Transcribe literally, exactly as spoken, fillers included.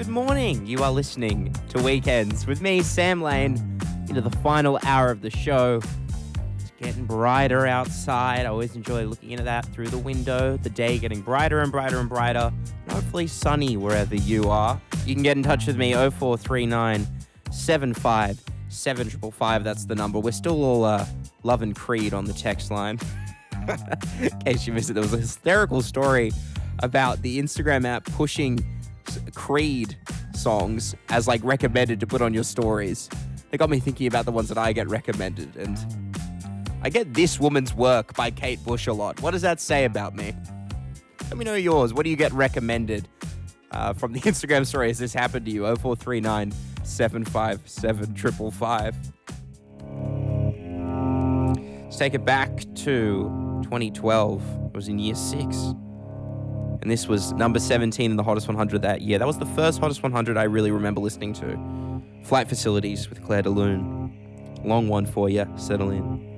Good morning. You are listening to Weekends with me, Sam Lane, into the final hour of the show. It's getting brighter outside. I always enjoy looking into that through the window. The day getting brighter and brighter and brighter. And hopefully sunny wherever you are. You can get in touch with me, oh four three nine, seven five seven five five. That's the number. We're still all uh, loving Creed on the text line. In case you missed it, there was a hysterical story about the Instagram app pushing Creed songs as like recommended to put on your stories. It got me thinking about the ones that I get recommended, and I get This Woman's Work by Kate Bush a lot. What does that say about me? Let me know yours. What do you get recommended uh, from the Instagram story? Has this happened to you? oh four three nine, seven five seven five five. Let's take it back to twenty twelve. I was in year six. And this was number seventeen in the Hottest one hundred that year. That was the first Hottest one hundred I really remember listening to. Flight Facilities with Claire de Lune. Long one for you. Settle in.